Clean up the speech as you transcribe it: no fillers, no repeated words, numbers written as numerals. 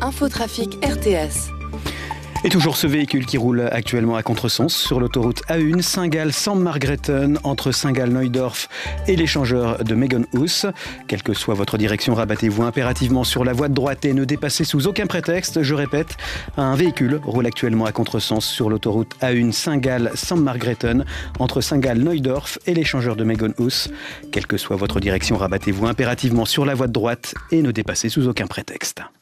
Infotrafic RTS. Et toujours ce véhicule qui roule actuellement à contresens sur l'autoroute A1 Saint-Gall-Sammargretten entre Saint-Gall-Neudorf et l'échangeur de Megenhus. Quelle que soit votre direction, rabattez-vous impérativement sur la voie de droite et ne dépassez sous aucun prétexte. Je répète, un véhicule roule actuellement à contresens sur l'autoroute A1 Saint-Gall-Sammargretten entre Saint-Gall-Neudorf et l'échangeur de Megenhus. Quelle que soit votre direction, rabattez-vous impérativement sur la voie de droite et ne dépassez sous aucun prétexte.